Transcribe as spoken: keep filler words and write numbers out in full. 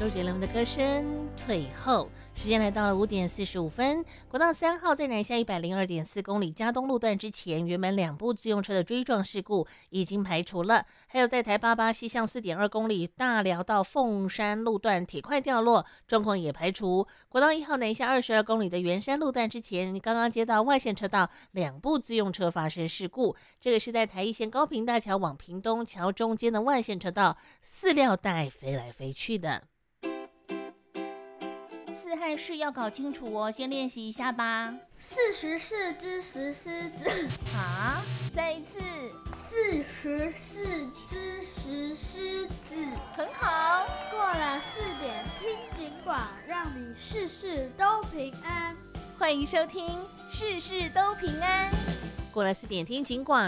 周杰伦的歌声退后。时间来到了五点四十五分，国道三号在南下一百零二点四公里嘉东路段之前，原本两部自用车的追撞事故已经排除了。还有在台八八西向四点二公里大寮到凤山路段铁块掉落，状况也排除。国道一号南下二十二公里的圆山路段之前，刚刚接到外线车道两部自用车发生事故，这个是在台一线高屏大桥往屏东桥中间的外线车道，饲料袋飞来飞去的。 四和式要搞清楚哦，先练习一下吧。 四十四只石狮子啊，再一次。 四十四只石狮子， 很好。 过了四点听警广，让你事事都平安。 欢迎收听事事都平安。 过了四点听警广。